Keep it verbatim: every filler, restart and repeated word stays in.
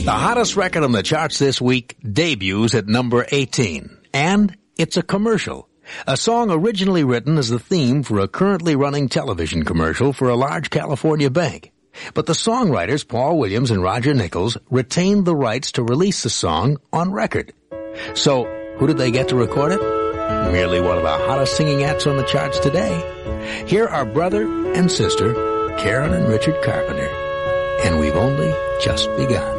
The hottest record on the charts this week debuts at number eighteen. And it's a commercial. A song originally written as the theme for a currently running television commercial for a large California bank. But the songwriters, Paul Williams and Roger Nichols, retained the rights to release the song on record. So, who did they get to record it? Merely one of the hottest singing acts on the charts today. Here are brother and sister, Karen and Richard Carpenter. And we've only just begun.